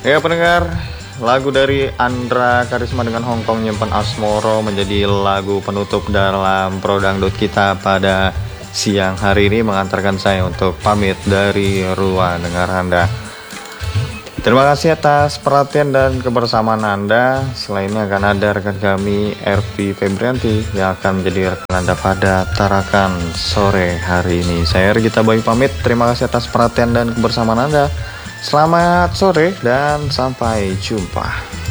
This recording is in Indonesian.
Ya pendengar, lagu dari Andra Karisma dengan Hongkong Nyimpen Asmoro menjadi lagu penutup dalam Pro Dangdut kita pada siang hari ini, mengantarkan saya untuk pamit dari ruang dengar Anda. Terima kasih atas perhatian dan kebersamaan Anda. Selainnya akan ada rekan kami RP Febrianti yang akan menjadi rekan Anda pada Tarakan sore hari ini. Saya Regita Bayu pamit. Terima kasih atas perhatian dan kebersamaan Anda. Selamat sore dan sampai jumpa.